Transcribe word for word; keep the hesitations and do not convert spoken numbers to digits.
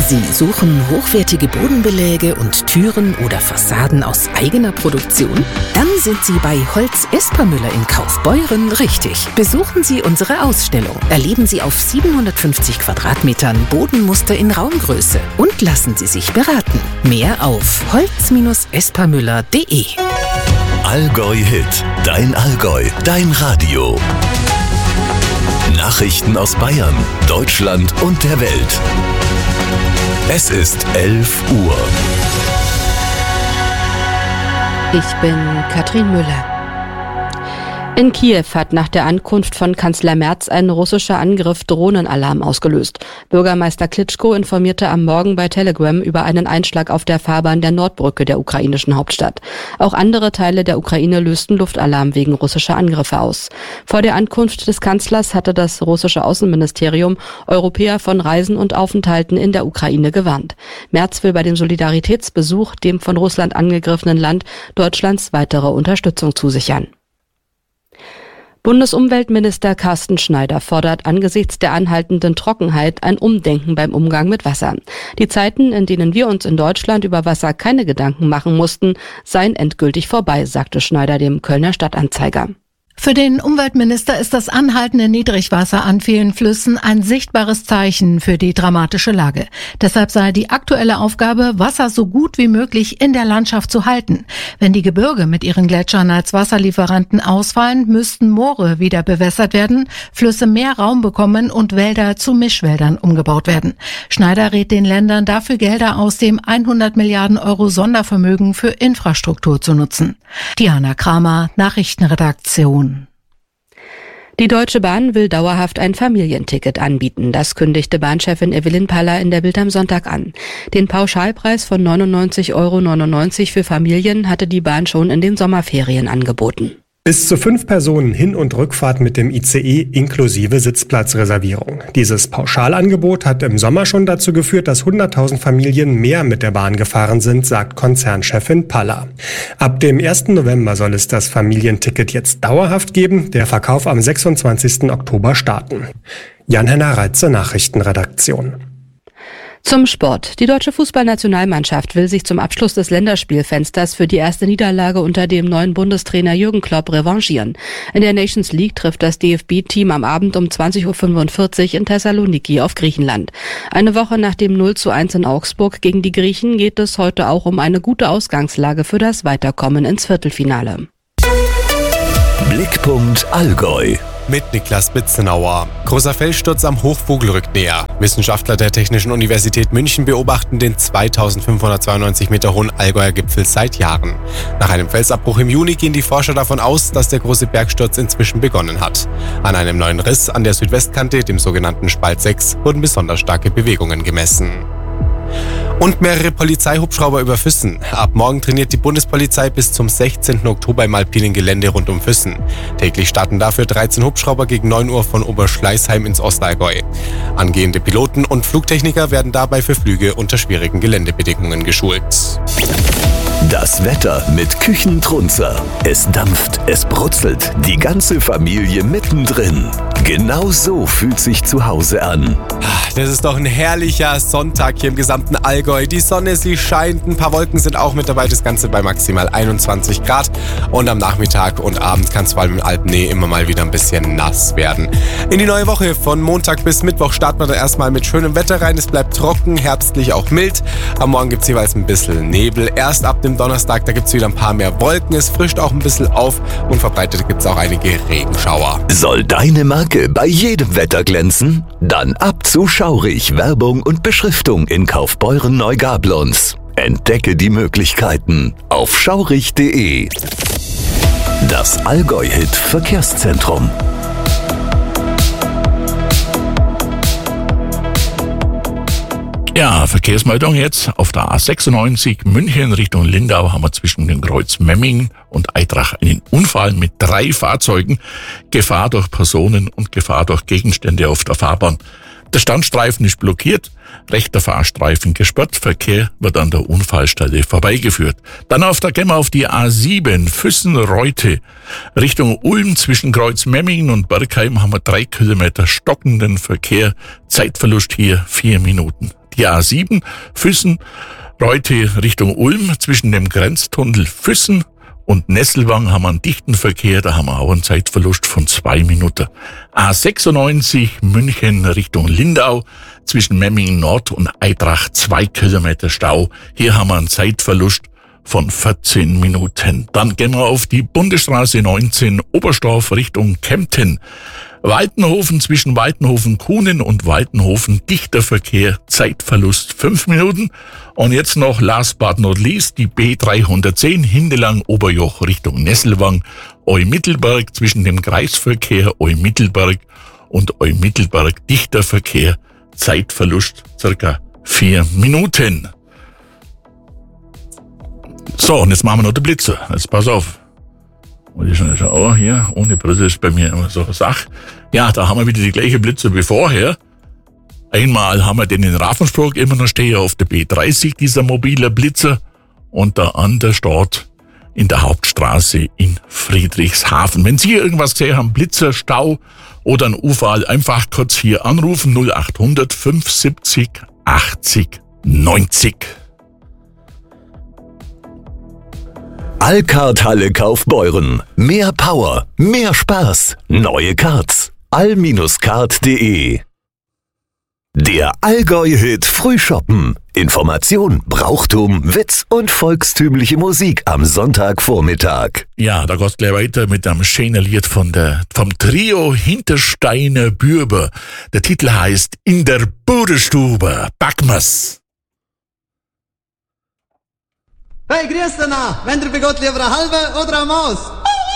Sie suchen hochwertige Bodenbeläge und Türen oder Fassaden aus eigener Produktion? Dann sind Sie bei Holz Espermüller in Kaufbeuren richtig. Besuchen Sie unsere Ausstellung. Erleben Sie auf siebenhundertfünfzig Quadratmetern Bodenmuster in Raumgröße und lassen Sie sich beraten. Mehr auf holz espermüller punkt de. Allgäu Hit, dein Allgäu, dein Radio. Nachrichten aus Bayern, Deutschland und der Welt. Es ist elf Uhr. Ich bin Katrin Müller. In Kiew hat nach der Ankunft von Kanzler Merz ein russischer Angriff Drohnenalarm ausgelöst. Bürgermeister Klitschko informierte am Morgen bei Telegram über einen Einschlag auf der Fahrbahn der Nordbrücke der ukrainischen Hauptstadt. Auch andere Teile der Ukraine lösten Luftalarm wegen russischer Angriffe aus. Vor der Ankunft des Kanzlers hatte das russische Außenministerium Europäer von Reisen und Aufenthalten in der Ukraine gewarnt. Merz will bei dem Solidaritätsbesuch dem von Russland angegriffenen Land Deutschlands weitere Unterstützung zusichern. Bundesumweltminister Carsten Schneider fordert angesichts der anhaltenden Trockenheit ein Umdenken beim Umgang mit Wasser. Die Zeiten, in denen wir uns in Deutschland über Wasser keine Gedanken machen mussten, seien endgültig vorbei, sagte Schneider dem Kölner Stadtanzeiger. Für den Umweltminister ist das anhaltende Niedrigwasser an vielen Flüssen ein sichtbares Zeichen für die dramatische Lage. Deshalb sei die aktuelle Aufgabe, Wasser so gut wie möglich in der Landschaft zu halten. Wenn die Gebirge mit ihren Gletschern als Wasserlieferanten ausfallen, müssten Moore wieder bewässert werden, Flüsse mehr Raum bekommen und Wälder zu Mischwäldern umgebaut werden. Schneider rät den Ländern dafür, Gelder aus dem hundert Milliarden Euro Sondervermögen für Infrastruktur zu nutzen. Diana Kramer, Nachrichtenredaktion. Die Deutsche Bahn will dauerhaft ein Familienticket anbieten. Das kündigte Bahnchefin Evelyn Paller in der Bild am Sonntag an. Den Pauschalpreis von neunundneunzig Euro neunundneunzig für Familien hatte die Bahn schon in den Sommerferien angeboten. Bis zu fünf Personen Hin- und Rückfahrt mit dem I C E inklusive Sitzplatzreservierung. Dieses Pauschalangebot hat im Sommer schon dazu geführt, dass hunderttausend Familien mehr mit der Bahn gefahren sind, sagt Konzernchefin Paller. Ab dem ersten November soll es das Familienticket jetzt dauerhaft geben, der Verkauf am sechsundzwanzigsten Oktober starten. Jan-Henner Reitze, Nachrichtenredaktion. Zum Sport. Die deutsche Fußballnationalmannschaft will sich zum Abschluss des Länderspielfensters für die erste Niederlage unter dem neuen Bundestrainer Jürgen Klopp revanchieren. In der Nations League trifft das D F B-Team am Abend um zwanzig Uhr fünfundvierzig in Thessaloniki auf Griechenland. Eine Woche nach dem null zu eins in Augsburg gegen die Griechen geht es heute auch um eine gute Ausgangslage für das Weiterkommen ins Viertelfinale. Blickpunkt Allgäu. Mit Niklas Bitzenauer. Großer Felssturz am Hochvogel rückt näher. Wissenschaftler der Technischen Universität München beobachten den zweitausendfünfhundertzweiundneunzig Meter hohen Allgäuer Gipfel seit Jahren. Nach einem Felsabbruch im Juni gehen die Forscher davon aus, dass der große Bergsturz inzwischen begonnen hat. An einem neuen Riss an der Südwestkante, dem sogenannten Spalt sechs, wurden besonders starke Bewegungen gemessen. Und mehrere Polizeihubschrauber über Füssen. Ab morgen trainiert die Bundespolizei bis zum sechzehnten Oktober im alpinen Gelände rund um Füssen. Täglich starten dafür dreizehn Hubschrauber gegen neun Uhr von Oberschleißheim ins Ostallgäu. Angehende Piloten und Flugtechniker werden dabei für Flüge unter schwierigen Geländebedingungen geschult. Das Wetter mit Küchentrunzer. Es dampft, es brutzelt, die ganze Familie mittendrin. Genau so fühlt sich zu Hause an. Das ist doch ein herrlicher Sonntag hier im gesamten Allgäu. Die Sonne, sie scheint, ein paar Wolken sind auch mit dabei, das Ganze bei maximal einundzwanzig Grad. Und am Nachmittag und Abend kann es vor allem im Alpennähe immer mal wieder ein bisschen nass werden. In die neue Woche von Montag bis Mittwoch starten wir dann erstmal mit schönem Wetter rein. Es bleibt trocken, herbstlich auch mild. Am Morgen gibt es jeweils ein bisschen Nebel. Erst ab dem Donnerstag, da gibt es wieder ein paar mehr Wolken. Es frischt auch ein bisschen auf und verbreitet gibt es auch einige Regenschauer. Soll deine Marke bei jedem Wetter glänzen? Dann ab zu Schaurig, Werbung und Beschriftung in Kaufbeuren-Neugablonz. Entdecke die Möglichkeiten auf schaurig punkt de. Das Allgäu-Hit Verkehrszentrum. Ja, Verkehrsmeldung jetzt. Auf der A sechsundneunzig München Richtung Lindau haben wir zwischen dem Kreuz Memming und Eitrach einen Unfall mit drei Fahrzeugen. Gefahr durch Personen und Gefahr durch Gegenstände auf der Fahrbahn. Der Standstreifen ist blockiert, rechter Fahrstreifen gesperrt, Verkehr wird an der Unfallstelle vorbeigeführt. Dann auf der gehen wir auf die A sieben Füssen-Reute Richtung Ulm zwischen Kreuz Memmingen und Bergheim haben wir drei Kilometer stockenden Verkehr. Zeitverlust hier vier Minuten. Die A sieben, Füssen, Reute Richtung Ulm, zwischen dem Grenztunnel Füssen und Nesselwang haben wir einen dichten Verkehr, da haben wir auch einen Zeitverlust von zwei Minuten. A sechsundneunzig, München Richtung Lindau, zwischen Memmingen Nord und Eitrach zwei Kilometer Stau. Hier haben wir einen Zeitverlust von vierzehn Minuten. Dann gehen wir auf die Bundesstraße neunzehn, Oberstdorf Richtung Kempten. Waltenhofen, zwischen Waltenhofen-Kuhnen und Waltenhofen, dichter Verkehr, Zeitverlust fünf Minuten. Und jetzt noch, last but not least, die B dreihundertzehn, Hindelang-Oberjoch Richtung Nesselwang, Eu-Mittelberg, zwischen dem Kreisverkehr Eu-Mittelberg und Eu-Mittelberg, dichter Verkehr, Zeitverlust circa vier Minuten. So, und jetzt machen wir noch den Blitzer. Jetzt pass auf. Und ich schon, oh, hier, ohne Brille ist bei mir immer so eine Sache. Ja, da haben wir wieder die gleiche Blitzer wie vorher. Einmal haben wir den in Ravensburg immer noch stehen auf der B dreißig, dieser mobile Blitzer. Und der andere steht in der Hauptstraße in Friedrichshafen. Wenn Sie irgendwas gesehen haben, Blitzer, Stau oder ein Unfall, einfach kurz hier anrufen, null acht hundert fünfundsiebzig achtzig neunzig. Alcard Halle Kaufbeuren. Mehr Power, mehr Spaß, neue Cards. all card punkt de. Der Allgäu-Hit Frühshoppen. Information, Brauchtum, Witz und volkstümliche Musik am Sonntagvormittag. Ja, da geht's gleich weiter mit einem schönen Lied von der, vom Trio Hintersteiner Bürber. Der Titel heißt In der Budestube. Backmas. Hey, grüß dich noch. Wenn ihr begot lieber eine halbe oder eine Maus?